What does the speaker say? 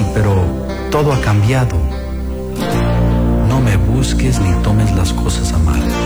pero todo ha cambiado. No me busques ni tomes las cosas a mal.